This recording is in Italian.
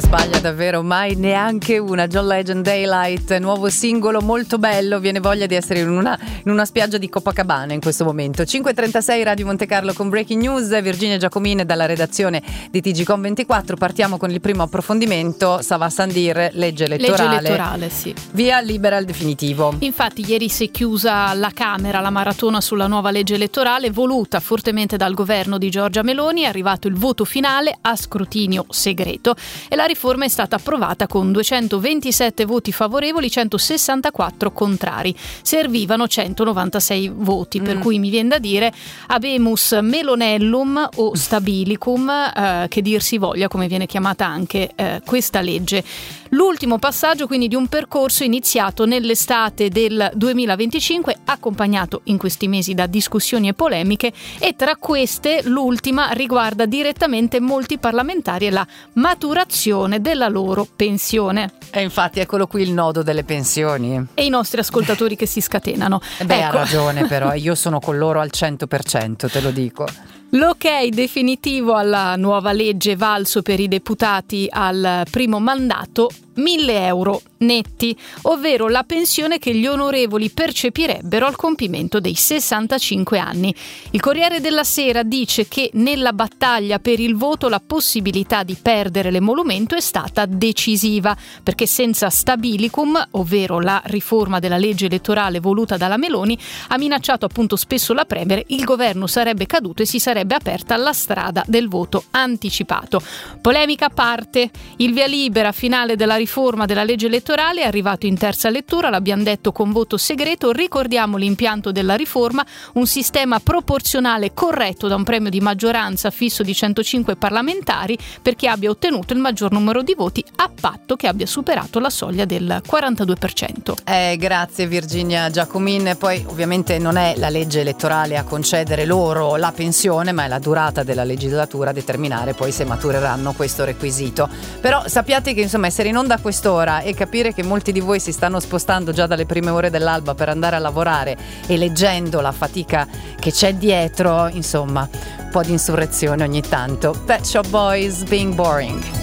sbaglia davvero mai neanche una. John Legend, Daylight, nuovo singolo molto bello, viene voglia di essere in una spiaggia di Copacabana in questo momento. 5:36 Radio Monte Carlo con Breaking News, Virginia Giacomine dalla redazione di TGcom24. Partiamo con il primo approfondimento. Sava Sandir, legge elettorale, sì. Via libera al definitivo. Infatti ieri si è chiusa alla Camera la maratona sulla nuova legge elettorale voluta fortemente dal governo di Giorgia Meloni. È arrivato il voto finale a scrutinio segreto e la riforma è stata approvata con 227 voti favorevoli, 164 contrari. Servivano 196 voti, per cui mi viene da dire habemus melonellum o stabilicum, che dir si voglia, come viene chiamata anche questa legge. L'ultimo passaggio quindi di un percorso iniziato nell'estate del 2025, accompagnato in questi mesi da discussioni e polemiche, e tra queste l'ultima riguarda direttamente molti parlamentari e la maturazione della loro pensione. E infatti eccolo qui il nodo delle pensioni. E i nostri ascoltatori che si scatenano. Ha ragione, però io sono con loro al 100%, te lo dico. L'ok definitivo alla nuova legge valso per i deputati al primo mandato, 1.000 euro netti, ovvero la pensione che gli onorevoli percepirebbero al compimento dei 65 anni. Il Corriere della Sera dice che nella battaglia per il voto la possibilità di perdere l'emolumento è stata decisiva, perché senza stabilicum, ovvero la riforma della legge elettorale voluta dalla Meloni, ha minacciato appunto spesso la Premier, il governo sarebbe caduto e si sarebbe aperta la strada del voto anticipato. Polemica a parte, il via libera finale della riforma della legge elettorale è arrivato in terza lettura, l'abbiamo detto, con voto segreto. Ricordiamo l'impianto della riforma: un sistema proporzionale corretto da un premio di maggioranza fisso di 105 parlamentari per chi abbia ottenuto il maggior numero di voti, a patto che abbia superato la soglia del 42%. Grazie Virginia Giacomine. Poi ovviamente non è la legge elettorale a concedere loro la pensione, ma è la durata della legislatura a determinare poi se matureranno questo requisito. Però sappiate che insomma essere in onda a quest'ora e capire che molti di voi si stanno spostando già dalle prime ore dell'alba per andare a lavorare e leggendo la fatica che c'è dietro, insomma, un po' di insurrezione ogni tanto. Pet Shop Boys, Being Boring.